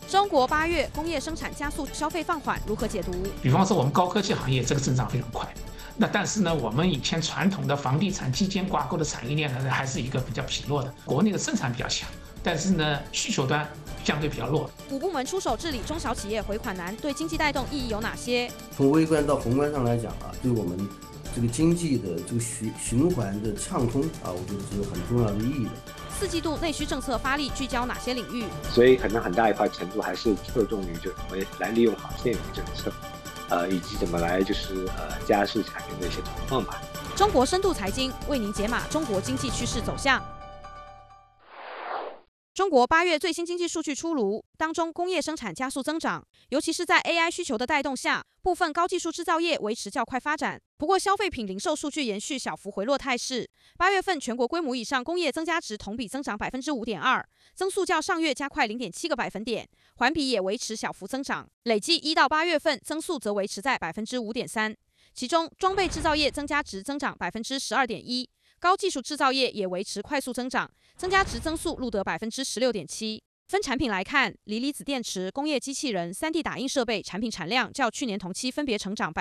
中国8月工业生产加速，消费放缓，如何解读？ 比方说我们高科技行业这个增长非常快，那但是呢，我们以前传统的房地产基建挂钩的产业链呢，还是一个比较疲弱的。国内的生产比较强，但是呢，需求端相对比较弱。 5部门出手治理中小企业回款难，对经济带动意义有哪些？ 从微观到宏观上来讲啊，对我们这个经济的这个循环的畅通啊，我觉得是有很重要的意义的。 4季度内需政策发力，聚焦哪些领域？ 所以可能很大一块程度还是侧重于就怎么来利用好现有的政策，以及怎么来加速产业的一些投放吧。 中国深度财经为您解码中国经济趋势走向。中国8月最新经济数据出炉，当中工业生产加速增长，尤其是在 AI 需求的带动下，部分高技术制造业维持较快发展。不过，消费品零售数据延续小幅回落态势。8月份全国规模以上工业增加值同比增长 5.2%， 增速较上月加快 0.7个百分点，环比也维持小幅增长。累计1到8月份增速则维持在 5.3%。其中，装备制造业增加值增长 12.1%。高技术制造业也维持快速增长，增加值增速录得 16.7%。分产品来看，锂离子电池、工业机器人、3D 打印设备产品产量较去年同期分别成长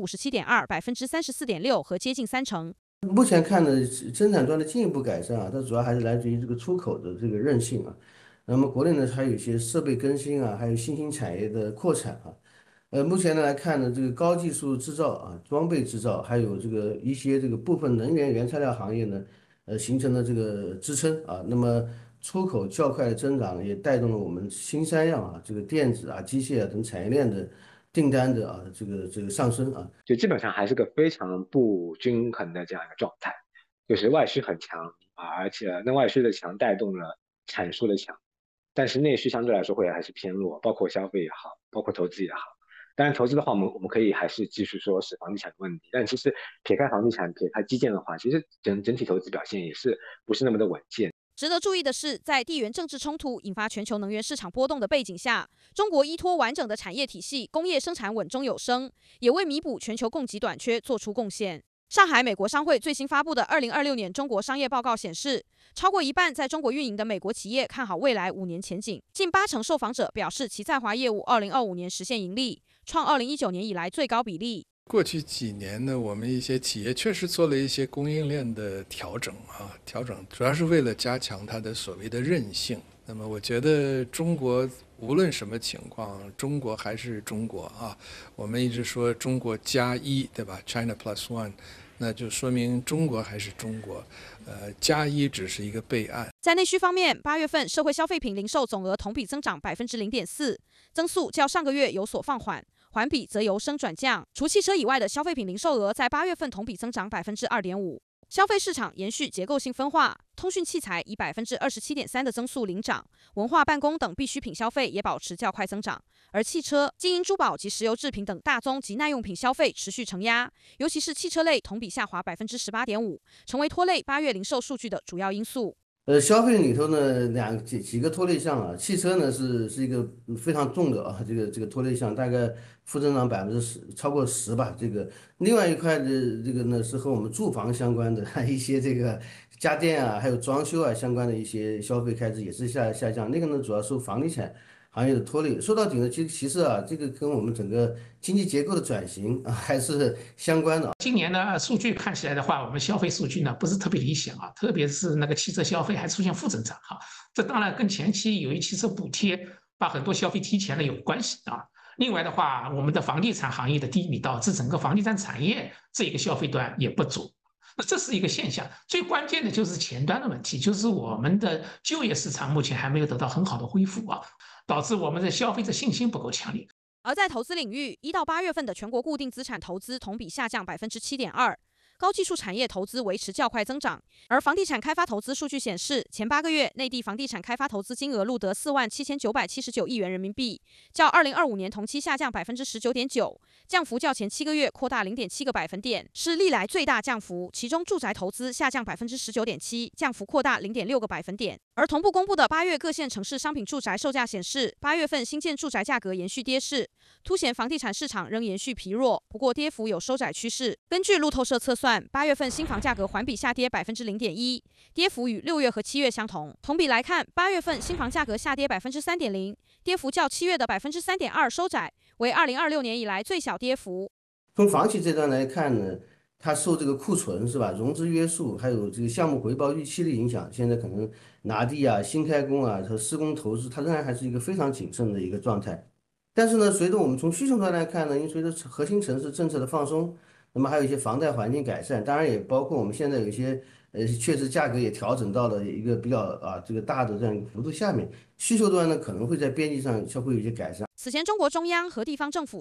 57.2%、34.6%和接近30%。 目前看呢，生产端的进一步改善啊，它主要还是来自于这个出口的这个韧性啊。那么国内呢，还有一些设备更新啊，还有新兴产业的扩产啊。目前来看呢，这个高技术制造啊、装备制造，还有一些部分能源原材料行业呢，形成了这个支撑啊。那么出口较快的增长也带动了我们新三样啊，这个电子啊、机械啊等产业链的订单的这个上升啊。 就基本上还是个非常不均衡的这样一个状态，就是外需很强啊，而且那外需的强带动了产出的强，但是内需相对来说还是偏弱，包括消费也好，包括投资也好。当然，投资的话，我们可以还是继续说是房地产的问题，但其实撇开房地产、撇开基建的话，其实整体投资表现也是不是那么的稳健。 值得注意的是，在地缘政治冲突引发全球能源市场波动的背景下，中国依托完整的产业体系，工业生产稳中有升，也为弥补全球供给短缺做出贡献。上海美国商会最新发布的2026年中国商业报告显示，超过一半在中国运营的美国企业看好未来5年前景，近80%受访者表示其在华业务2025年实现盈利，创2019年以来最高比例。 过去几年呢，我们一些企业确实做了一些供应链的调整主要是为了加强它的所谓的韧性。那么我觉得中国无论什么情况，中国还是中国啊。我们一直说中国+1，对吧 ？China +1，那就说明中国还是中国，+1只是一个备案。 在内需方面，8月份社会消费品零售总额同比增长 0.4%， 增速较上个月有所放缓。环比则由升转降，除汽车以外的消费品零售额在8月份同比增长 2.5%。消费市场延续结构性分化，通讯器材以 27.3% 的增速领涨，文化办公等必需品消费也保持较快增长，而汽车、金银珠宝及石油制品等大宗及耐用品消费持续承压，尤其是汽车类同比下滑 18.5%， 成为拖累8月零售数据的主要因素。 消费里头呢，几个拖累项啊，汽车呢是一个非常重的啊，这个拖累项大概负增长10%，超过10%吧。另外一块的呢是和我们住房相关的一些家电啊，还有装修啊相关的一些消费开支也是下降。那个呢主要受房地产行业的拖累，说到底呢，其实啊，这个跟我们整个经济结构的转型啊还是相关的。 今年呢，数据看起来的话，我们消费数据呢不是特别理想啊，特别是那个汽车消费还出现负增长哈。这当然跟前期有一汽车补贴把很多消费提前了有关系啊。另外的话，我们的房地产行业的低迷导致整个房地产产业这个消费端也不足。那这是一个现象，最关键的就是前端的问题，就是我们的就业市场目前还没有得到很好的恢复啊，导致我们的消费者信心不够强烈。 而在投资领域，1到8月份的全国固定资产投资同比下降 7.2%。高技术产业投资维持较快增长，而房地产开发投资数据显示，前8个月内地房地产开发投资金额录得47979亿元人民币，较2025年同期下降 19.9%， 降幅较前7个月扩大 0.7个百分点，是历来最大降幅。其中住宅投资下降 19.7%， 降幅扩大 0.6个百分点。而同步公布的8月各县城市商品住宅售价显示，8月份新建住宅价格延续跌势，凸显房地产市场仍延续疲弱，不过跌幅有收窄趋势。根据路透社测算， 段，8月份新房价格环比下跌0.1%，跌幅与6月和7月相同。同比来看，8月份新房价格下跌3.0%，跌幅较7月的3.2%收窄，为2026年以来最小跌幅。 从房企这端来看呢，它受这个库存是吧、融资约束，还有这个项目回报预期的影响，现在可能拿地啊、新开工啊和施工投资，它仍然还是一个非常谨慎的一个状态。但是呢，随着我们从需求端来看呢，因为随着核心城市政策的放松，那么还有一些房贷环境改善，当然也包括我们现在有一些确实价格也调整到了一个比较这个大的这样一个幅度下面，需求端呢可能会在边际上会有一些改善。 此前，中国中央和地方政府